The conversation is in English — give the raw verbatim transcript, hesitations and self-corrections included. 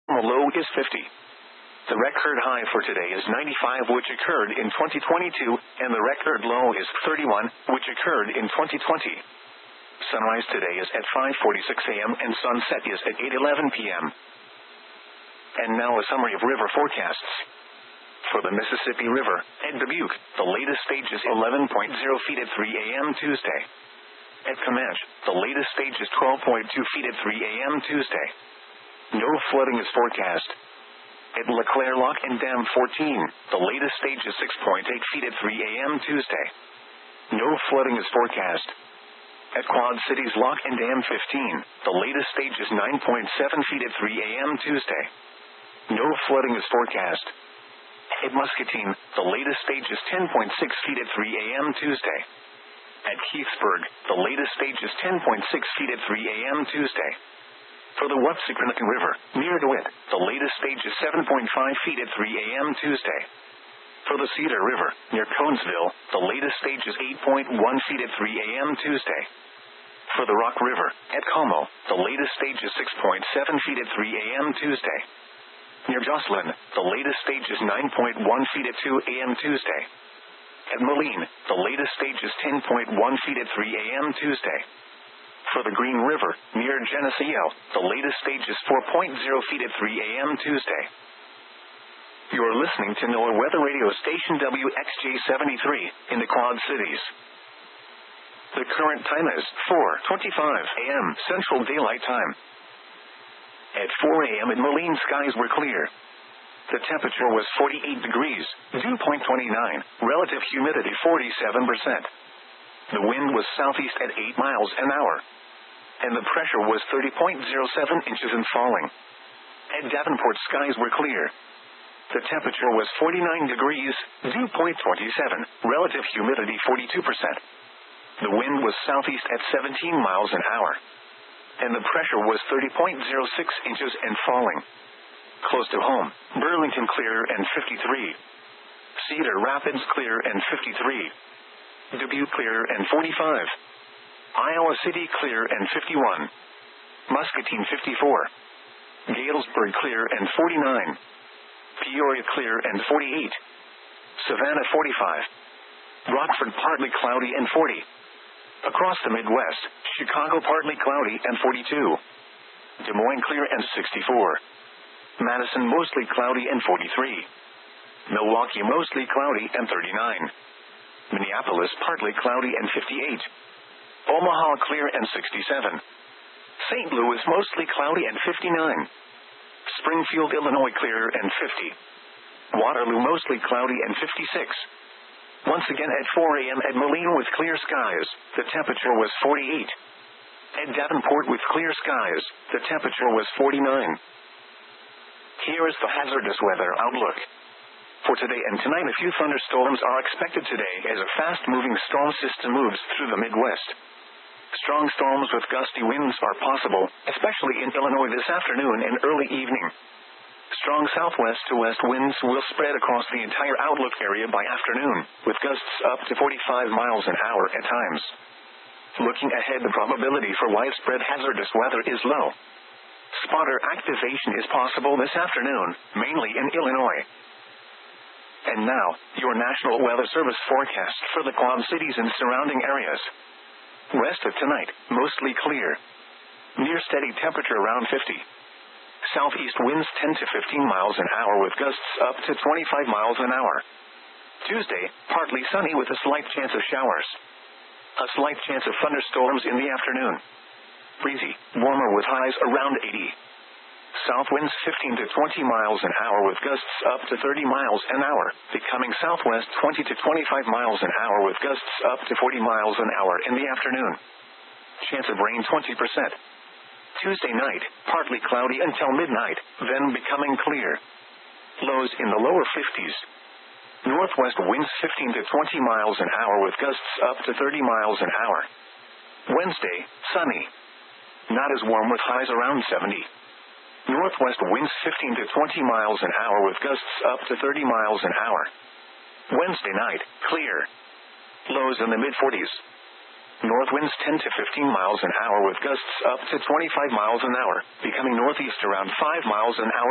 The low is fifty. The record high for today is ninety-five, which occurred in twenty twenty-two, and the record low is thirty-one, which occurred in twenty twenty. Sunrise today is at five forty-six a.m. and sunset is at eight eleven p.m. And now a summary of river forecasts. For the Mississippi River, at Dubuque, the latest stage is eleven point zero feet at three a.m. Tuesday. At Comanche, the latest stage is twelve point two feet at three a.m. Tuesday. No flooding is forecast. At LeClaire Lock and Dam fourteen, the latest stage is six point eight feet at three a.m. Tuesday. No flooding is forecast. At Quad Cities Lock and Dam fifteen, the latest stage is nine point seven feet at three a.m. Tuesday. No flooding is forecast. At Muscatine, the latest stage is ten point six feet at three a.m. Tuesday. At Keithsburg, the latest stage is ten point six feet at three a.m. Tuesday. For the Watsicranican River, near DeWitt, the latest stage is seven point five feet at three a.m. Tuesday. For the Cedar River, near Conesville, the latest stage is eight point one feet at three a.m. Tuesday. For the Rock River, at Como, the latest stage is six point seven feet at three a.m. Tuesday. Near Jocelyn, the latest stage is nine point one feet at two a.m. Tuesday. At Moline, the latest stage is ten point one feet at three a.m. Tuesday. For the Green River, near Geneseo, the latest stage is four point zero feet at three a.m. Tuesday. You are listening to NOAA Weather Radio Station W X J seventy-three, in the Quad Cities. The current time is four twenty-five a.m. Central Daylight Time. At four a.m. in Moline, skies were clear. The temperature was forty-eight degrees, dew point twenty-nine, relative humidity forty-seven percent. The wind was southeast at eight miles an hour. And the pressure was thirty point zero seven inches and falling. At Davenport, skies were clear. The temperature was forty-nine degrees, dew point twenty-seven, relative humidity forty-two percent. The wind was southeast at seventeen miles an hour. And the pressure was thirty point zero six inches and falling. Close to home, Burlington clear and fifty-three. Cedar Rapids clear and fifty-three. Dubuque clear and forty-five. Iowa City clear and fifty-one. Muscatine fifty-four. Galesburg clear and forty-nine. Peoria clear and forty-eight. Savannah forty-five. Rockford partly cloudy and forty. Across the Midwest, Chicago partly cloudy and forty-two. Des Moines clear and sixty-four. Madison mostly cloudy and forty-three. Milwaukee mostly cloudy and thirty-nine. Minneapolis partly cloudy and fifty-eight. Omaha clear and sixty-seven. Saint Louis mostly cloudy and fifty-nine. Springfield, Illinois clear and fifty. Waterloo mostly cloudy and fifty-six. Once again at four a.m. at Moline with clear skies, the temperature was forty-eight. At Davenport with clear skies, the temperature was forty-nine. Here is the hazardous weather outlook. For today and tonight, a few thunderstorms are expected today as a fast-moving storm system moves through the Midwest. Strong storms with gusty winds are possible, especially in Illinois this afternoon and early evening. Strong southwest to west winds will spread across the entire outlook area by afternoon, with gusts up to forty-five miles an hour at times. Looking ahead, the probability for widespread hazardous weather is low. Spotter activation is possible this afternoon, mainly in Illinois. And now, your National Weather Service forecast for the Quad Cities and surrounding areas. West of tonight, mostly clear. Near steady temperature around fifty. Southeast winds ten to fifteen miles an hour with gusts up to twenty-five miles an hour. Tuesday, partly sunny with a slight chance of showers. A slight chance of thunderstorms in the afternoon. Breezy, warmer with highs around eighty. South winds fifteen to twenty miles an hour with gusts up to thirty miles an hour, becoming southwest twenty to twenty-five miles an hour with gusts up to forty miles an hour in the afternoon. Chance of rain twenty percent. Tuesday night, partly cloudy until midnight, then becoming clear. Lows in the lower fifties. Northwest winds fifteen to twenty miles an hour with gusts up to thirty miles an hour. Wednesday, sunny. Not as warm with highs around seventy. Northwest winds fifteen to twenty miles an hour with gusts up to thirty miles an hour. Wednesday night, clear. Lows in the mid-forties. North winds ten to fifteen miles an hour with gusts up to twenty-five miles an hour, becoming northeast around five miles an hour.